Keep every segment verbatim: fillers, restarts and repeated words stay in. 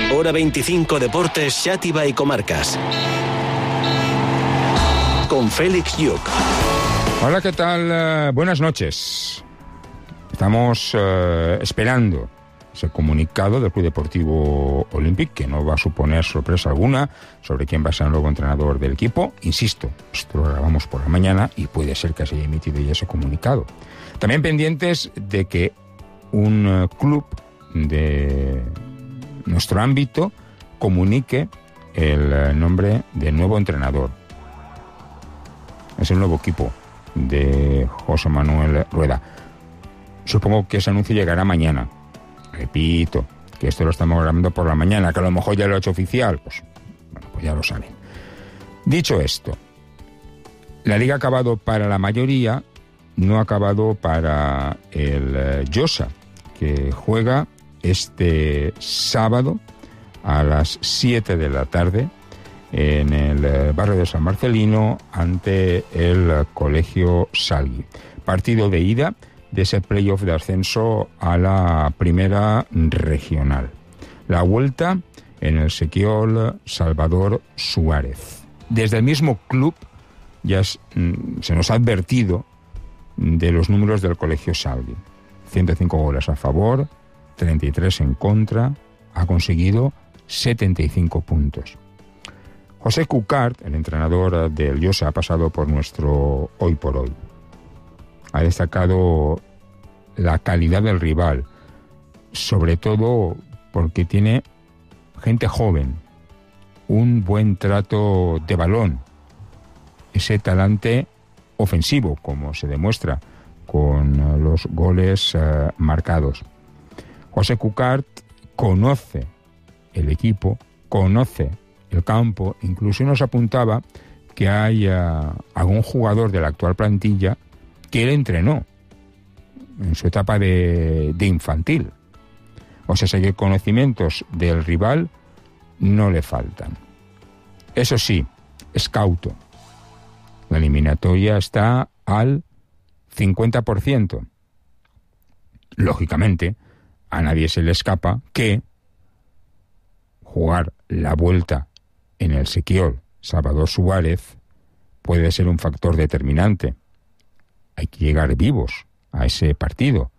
Hora veinticinco Deportes, Xàtiva y Comarcas. Con Félix Lluc. Hola, ¿qué tal? Uh, buenas noches. Estamos uh, esperando ese comunicado del Club Deportivo Olímpic, que no va a suponer sorpresa alguna sobre quién va a ser el nuevo entrenador del equipo. Insisto, esto lo grabamos por la mañana y puede ser que se haya emitido ya ese comunicado. También pendientes de que un uh, club de nuestro ámbito comunique el uh, nombre del nuevo entrenador. Es el nuevo equipo de José Manuel Rueda. Supongo que ese anuncio llegará mañana. Repito, que esto lo estamos grabando por la mañana, que a lo mejor ya lo ha hecho oficial. Pues, bueno, pues ya lo saben. Dicho esto, la liga ha acabado para la mayoría, no ha acabado para el Llosa, que juega este sábado a las siete de la tarde en el barrio de San Marcelino ante el Colegio Salgui. Partido de ida de ese playoff de ascenso a la primera regional. La vuelta en el Sequiol Salvador Suárez. Desde el mismo club ya es, se nos ha advertido de los números del Colegio Salgui. ciento cinco goles a favor, treinta y tres en contra, ha conseguido setenta y cinco puntos. José Cucart, el entrenador del Llosa, ha pasado por nuestro Hoy por Hoy. Ha destacado la calidad del rival, sobre todo porque tiene gente joven, un buen trato de balón, ese talante ofensivo, como se demuestra con los goles uh, marcados. José Cucart conoce el equipo, conoce el campo, incluso nos apuntaba que hay uh, algún jugador de la actual plantilla que él entrenó en su etapa de, de infantil. O sea, que conocimientos del rival no le faltan. Eso sí, es cauto. La eliminatoria está al cincuenta por ciento. Lógicamente, a nadie se le escapa que jugar la vuelta en el Sequiol Salvador Suárez puede ser un factor determinante. Hay que llegar vivos a ese partido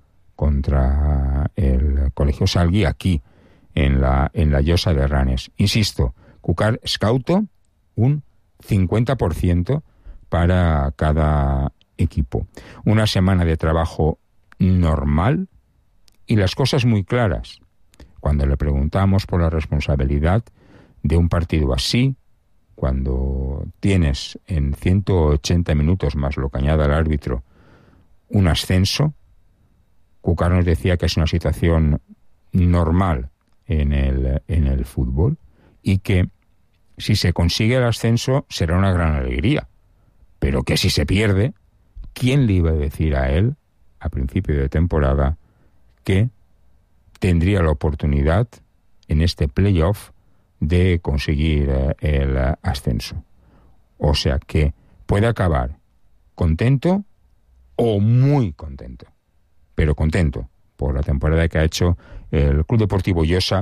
contra el Colegio Salgui aquí en la, en la Llosa de Ranes. Insisto, Cucart es cauto, un cincuenta por ciento para cada equipo. Una semana de trabajo normal y las cosas muy claras. Cuando le preguntamos por la responsabilidad de un partido así, cuando tienes en ciento ochenta minutos más lo que añada el árbitro un ascenso, Cucart nos decía que es una situación normal en el, en el fútbol y que si se consigue el ascenso será una gran alegría, pero que si se pierde, ¿quién le iba a decir a él a principio de temporada que tendría la oportunidad en este playoff de conseguir el ascenso? O sea que puede acabar contento o muy contento, pero contento por la temporada que ha hecho el Club Deportivo Llosa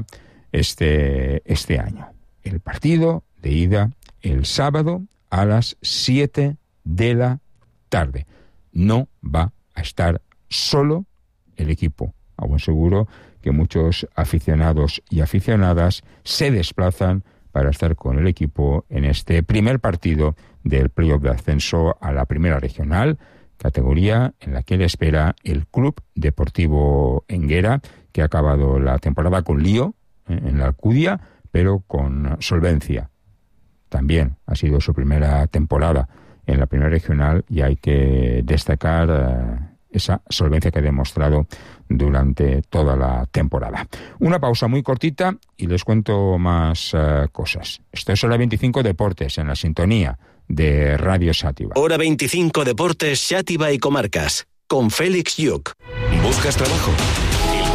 este, este año. El partido de ida el sábado a las siete de la tarde. No va a estar solo el equipo. A buen seguro que muchos aficionados y aficionadas se desplazan para estar con el equipo en este primer partido del playoff de ascenso a la primera regional, categoría en la que le espera el Club Deportivo Enguera, que ha acabado la temporada con lío eh, en la Alcudia, pero con solvencia. También ha sido su primera temporada en la primera regional y hay que destacar eh, esa solvencia que ha demostrado durante toda la temporada. Una pausa muy cortita y les cuento más uh, cosas. Esto es Hora veinticinco Deportes en la sintonía de Radio Xàtiva. Hora veinticinco Deportes, Xàtiva y Comarcas. Con Félix Lluc. ¿Buscas trabajo? El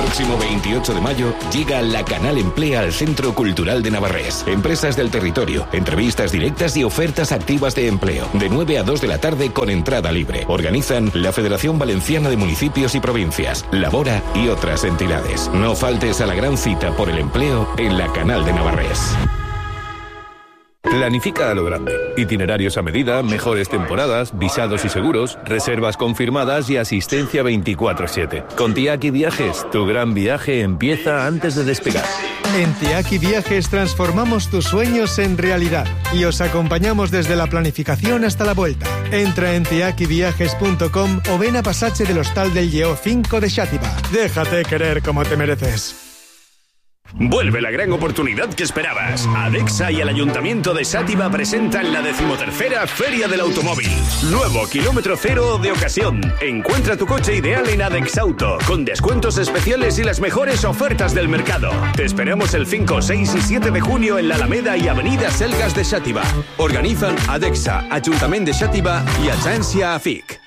próximo veintiocho de mayo llega la Canal Emplea al Centro Cultural de Navarrés. Empresas del territorio, entrevistas directas y ofertas activas de empleo. De nueve a dos de la tarde con entrada libre. Organizan la Federación Valenciana de Municipios y Provincias, Labora y otras entidades. No faltes a la gran cita por el empleo en la Canal de Navarrés. Planifica a lo grande. Itinerarios a medida, mejores temporadas, visados y seguros, reservas confirmadas y asistencia veinticuatro siete. Con Tiaki Viajes, tu gran viaje empieza antes de despegar. En Tiaki Viajes transformamos tus sueños en realidad y os acompañamos desde la planificación hasta la vuelta. Entra en tiaki viajes punto com o ven a Pasaje del Hostal del Lleó cinco de Xàtiva. Déjate querer como te mereces. Vuelve la gran oportunidad que esperabas. Adexa y el Ayuntamiento de Xàtiva presentan la decimotercera Feria del Automóvil. Nuevo kilómetro cero de ocasión. Encuentra tu coche ideal en Adexauto, con descuentos especiales y las mejores ofertas del mercado. Te esperamos el cinco, seis y siete de junio en la Alameda y Avenida Selgas de Xàtiva. Organizan Adexa, Ayuntamiento de Xàtiva y Agència A F I C.